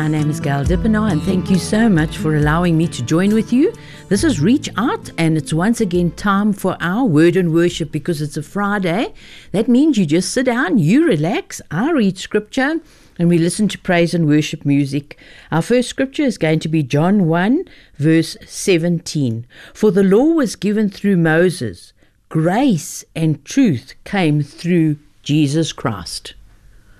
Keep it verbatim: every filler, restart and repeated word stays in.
My name is Gail Dippenaar, and thank you so much for allowing me to join with you. This is Reach Out, and it's once again time for our Word and Worship because it's a Friday. That means you just sit down, you relax, I read scripture, and we listen to praise and worship music. Our first scripture is going to be John one, verse seventeen. For the law was given through Moses, grace and truth came through Jesus Christ.